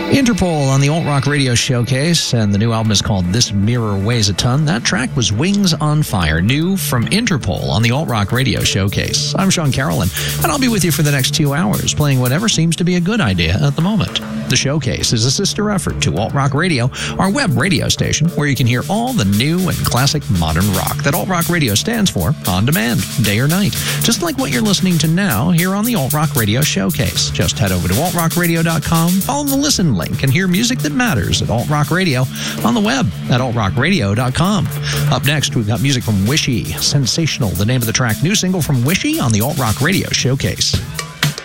Interpol on the Alt Rock Radio Showcase, and the new album is called This Mirror Weighs a Ton. That track was Wings on Fire, new from Interpol on the Alt Rock Radio Showcase. I'm Sean Carrollin, and I'll be with you for the next 2 hours, playing whatever seems to be a good idea at the moment. The Showcase is a sister effort to Alt Rock Radio, our web radio station, where you can hear all the new and classic modern rock that Alt Rock Radio stands for on demand, day or night. Just like what you're listening to now here on the Alt Rock Radio Showcase. Just head over to altrockradio.com, follow the listen link, and hear music that matters at Alt Rock Radio on the web at altrockradio.com. Up next, we've got music from Wishy, Sensational, the name of the track, new single from Wishy on the Alt Rock Radio Showcase.